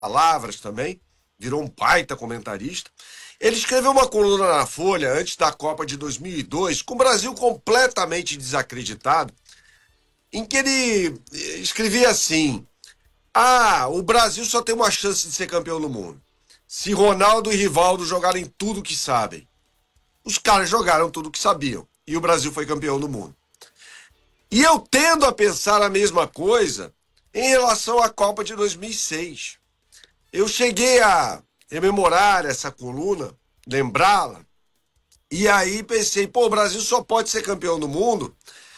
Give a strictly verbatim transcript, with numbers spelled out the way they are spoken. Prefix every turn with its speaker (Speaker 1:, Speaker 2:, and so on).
Speaker 1: palavras também, virou um baita comentarista. Ele escreveu uma coluna na Folha antes da Copa de dois mil e dois, com o Brasil completamente desacreditado, em que ele escrevia assim: ah, o Brasil só tem uma chance de ser campeão do mundo se Ronaldo e Rivaldo jogarem tudo que sabem. Os caras jogaram tudo que sabiam e o Brasil foi campeão do mundo. E eu tendo a pensar a mesma coisa em relação à Copa de dois mil e seis. Eu cheguei a rememorar essa coluna, lembrá-la, e aí pensei, pô, o Brasil só pode ser campeão do mundo